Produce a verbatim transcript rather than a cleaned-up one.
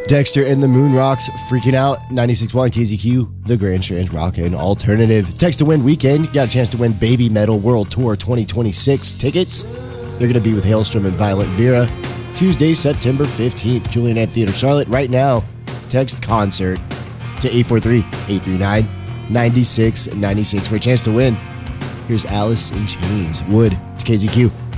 Dexter and the Moon Rocks freaking out. ninety-six point one K Z Q, the Grand Strands Rockin' Alternative. Text to Win Weekend. You got a chance to win Baby Metal World Tour twenty twenty-six tickets. They're going to be with Hailstorm and Violent Vera. Tuesday, September fifteenth, Julian Amphitheater, Charlotte. Right now, text concert to eight four three, eight three nine, nine six nine six for a chance to win. Here's Alice in Chains. Wood. It's K Z Q.